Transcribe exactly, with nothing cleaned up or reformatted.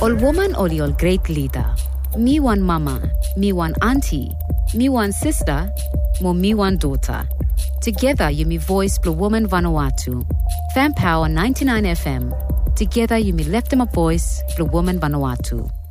Ol woman ol ol great leader. Me one mama, me one auntie, me one sister, mo me one daughter. Together you me voice Blue Woman Vanuatu. Fan Power ninety-nine F M. Together you me left them a voice Blue Woman Vanuatu.